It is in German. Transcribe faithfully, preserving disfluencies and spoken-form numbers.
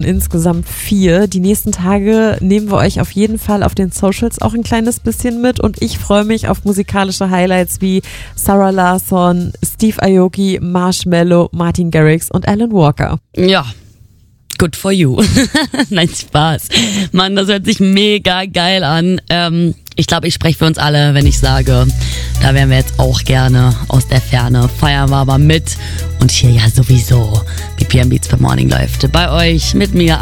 insgesamt vier. Die nächsten Tage nehmen wir euch auf jeden Fall auf den Socials auch ein kleines bisschen mit und ich freue mich auf musikalische Highlights wie Sarah Larsson, Steve Aoki, Marshmello, Martin Garrix und Alan Walker. Ja. Good for you. Nein, Spaß. Mann, das hört sich mega geil an. Ähm, ich glaube, ich spreche für uns alle, wenn ich sage, da wären wir jetzt auch gerne aus der Ferne. Feiern wir aber mit. Und hier ja sowieso. B P M Beats per Morning läuft bei euch mit mir